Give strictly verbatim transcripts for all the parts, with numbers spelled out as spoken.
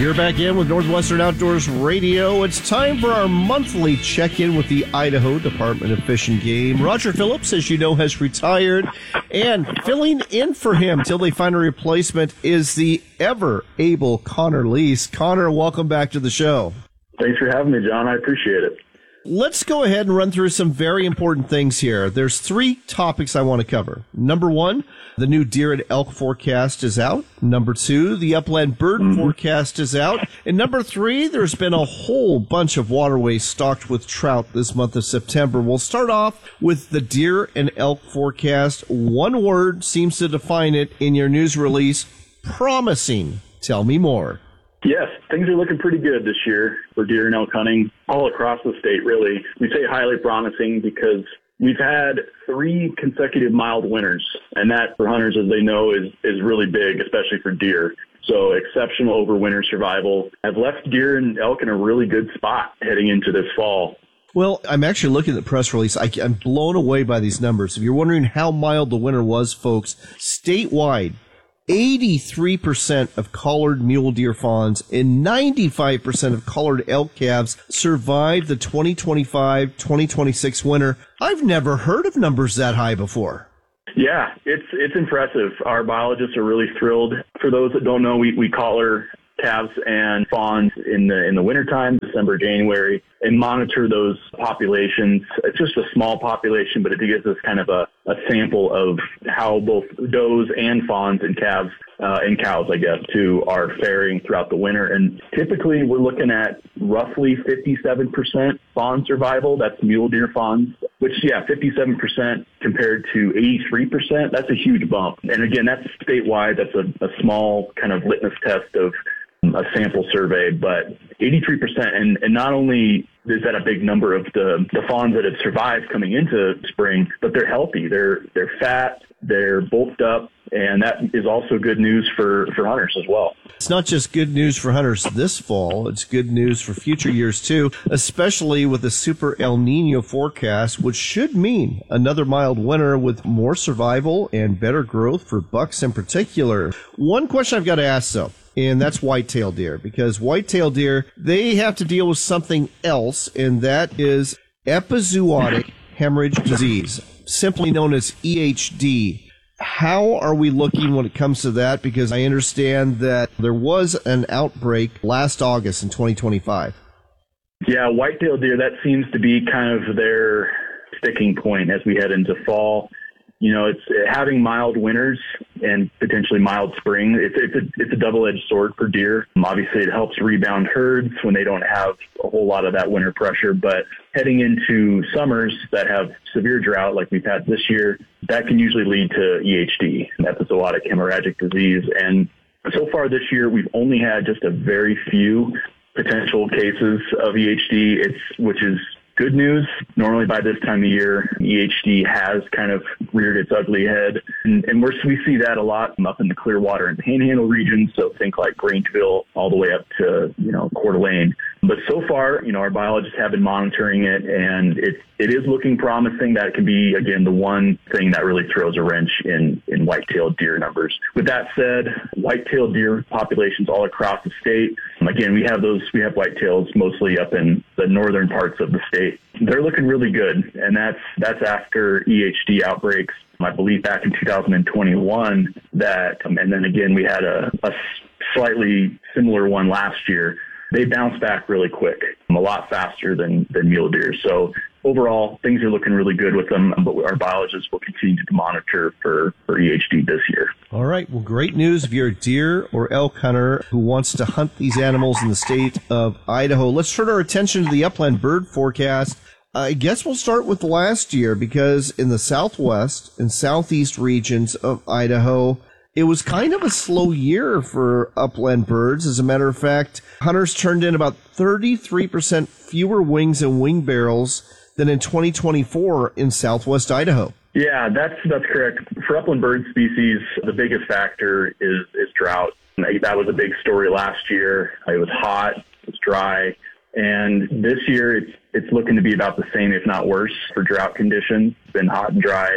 You're back in with Northwestern Outdoors Radio. It's time for our monthly check-in with the Idaho Department of Fish and Game. Roger Phillips, as you know, has retired, and filling in for him till they find a replacement is the ever-able Connor Lease. Connor, welcome back to the show. Thanks for having me, John. I appreciate it. Let's go ahead and run through some very important things here. There's three topics I want to cover. Number one, the new deer and elk forecast is out. Number two, the upland bird mm-hmm. forecast is out. And number three, there's been a whole bunch of waterways stocked with trout this month of September. We'll start off with the deer and elk forecast. One word seems to define it in your news release: promising. Tell me more. Yes, things are looking pretty good this year for deer and elk hunting all across the state, really. We say highly promising because we've had three consecutive mild winters, and that, for hunters, as they know, is, is really big, especially for deer. So exceptional overwinter survival have left deer and elk in a really good spot heading into this fall. Well, I'm actually looking at the press release. I, I'm blown away by these numbers. If you're wondering how mild the winter was, folks, statewide, eighty-three percent of collared mule deer fawns and ninety-five percent of collared elk calves survived the twenty twenty-five twenty twenty-six winter. I've never heard of numbers that high before. Yeah, it's it's impressive. Our biologists are really thrilled. For those that don't know, we, we collar calves and fawns in the in the wintertime, December, January, and monitor those populations. It's just a small population, but it gives us kind of a, a sample of how both does and fawns and calves uh, and cows, I guess, too, are faring throughout the winter. And typically we're looking at roughly fifty-seven percent fawn survival. That's mule deer fawns, which, yeah, fifty-seven percent compared to eighty-three percent. That's a huge bump. And again, that's statewide. That's a, a small kind of litmus test of a sample survey, but eighty-three percent. And, and not only is that a big number of the, the fawns that have survived coming into spring, but they're healthy. They're, they're fat, they're bulked up, and that is also good news for, for hunters as well. It's not just good news for hunters this fall, it's good news for future years too, especially with the super El Nino forecast, which should mean another mild winter with more survival and better growth for bucks in particular. One question I've got to ask though, and that's whitetail deer, because whitetail deer, they have to deal with something else, and that is epizootic hemorrhage disease, simply known as E H D. How are we looking when it comes to that? Because I understand that there was an outbreak last August in twenty twenty-five. Yeah, whitetail deer, that seems to be kind of their sticking point as we head into fall. You know, it's having mild winters and potentially mild spring. It's it's a it's a double-edged sword for deer. Obviously, it helps rebound herds when they don't have a whole lot of that winter pressure. But heading into summers that have severe drought, like we've had this year, that can usually lead to E H D, epizootic hemorrhagic disease. And so far this year, we've only had just a very few potential cases of E H D. It's which is good news. Normally by this time of year, E H D has kind of reared its ugly head. And, and we're, we see that a lot up in the Clearwater and Panhandle region. So think like Grangeville all the way up to, you know, Coeur d'Alene. But so far, you know, our biologists have been monitoring it, and it, it is looking promising. That can be, again, the one thing that really throws a wrench in, in white-tailed deer numbers. With that said, white-tailed deer populations all across the state, again, we have those, we have whitetails mostly up in the northern parts of the state. They're looking really good, and that's that's after E H D outbreaks, I believe back in two thousand twenty-one, that, um, and then again, we had a, a slightly similar one last year. They bounce back really quick, a lot faster than, than mule deer. So overall, things are looking really good with them, but our biologists will continue to monitor for, for E H D this year. All right. Well, great news if you're a deer or elk hunter who wants to hunt these animals in the state of Idaho. Let's turn our attention to the upland bird forecast. I guess we'll start with last year, because in the southwest and southeast regions of Idaho, it was kind of a slow year for upland birds. As a matter of fact, hunters turned in about thirty-three percent fewer wings and wing barrels than in twenty twenty-four in southwest Idaho. Yeah, that's that's correct. For upland bird species, the biggest factor is, is drought. That was a big story last year. It was hot, it was dry, and this year it's it's looking to be about the same, if not worse, for drought conditions. It's been hot and dry.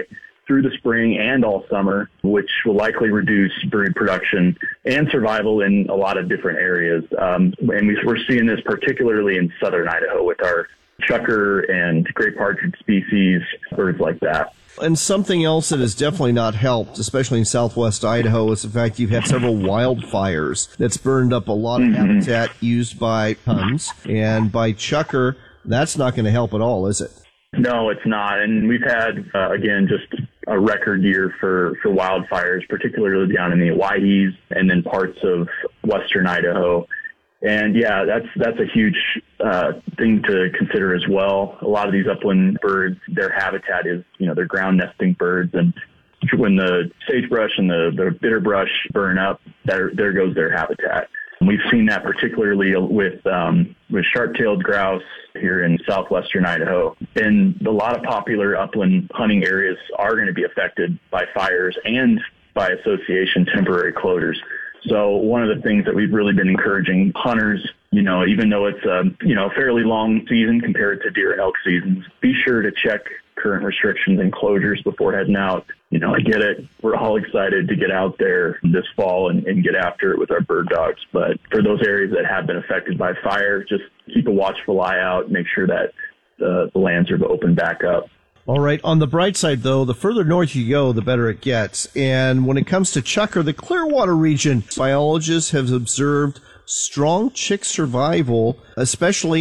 through the spring and all summer, which will likely reduce bird production and survival in a lot of different areas. Um, and we, we're seeing this particularly in southern Idaho with our chukar and great partridge species, birds like that. And something else that has definitely not helped, especially in southwest Idaho, is the fact you've had several wildfires that's burned up a lot of mm-hmm. habitat used by huns. And by chukar, that's not going to help at all, is it? No, it's not. And we've had, uh, again, just a record year for, for wildfires, particularly down in the Owyhees and then parts of western Idaho. And yeah, that's that's a huge uh, thing to consider as well. A lot of these upland birds, their habitat is, you know, they're ground nesting birds. And when the sagebrush and the, the bitterbrush burn up, there, there goes their habitat. And we've seen that particularly with um, with sharp-tailed grouse here in southwestern Idaho. And a lot of popular upland hunting areas are going to be affected by fires and by association temporary closures. So one of the things that we've really been encouraging hunters, you know, even though it's a, you know, fairly long season compared to deer and elk seasons, be sure to check current restrictions and closures before heading out. You know, I get it. We're all excited to get out there this fall and, and get after it with our bird dogs. But for those areas that have been affected by fire, just keep a watchful eye out, make sure that the, the lands are opened back up. All right. On the bright side, though, the further north you go, the better it gets. And when it comes to chukar, the Clearwater region, biologists have observed strong chick survival, especially